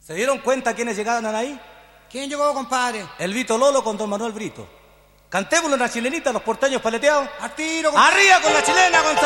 ¿Se dieron cuenta quiénes llegaron ahí? ¿Quién llegó, compadre? El Vito Lolo con don Manuel Brito. Cantémosle una chilenita a los porteños paleteados. ¡Al tiro, compadre! ¡Arriba con la chilena, Gonzalo!